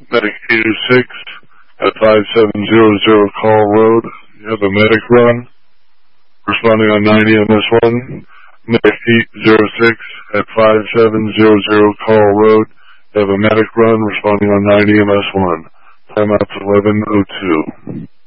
Medic 806 at 5700 Call Road. You have a medic run. Responding on 90 MS1. Medic 806 at 5700 Call Road. You have a medic run. Responding on 90 MS1. Timeout's 11:02.